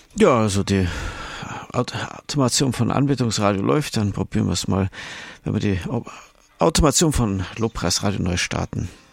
Ja, also die Automation von Anbetungsradio läuft, dann probieren wir es mal, wenn wir die Automation von Lobpreisradio neu starten.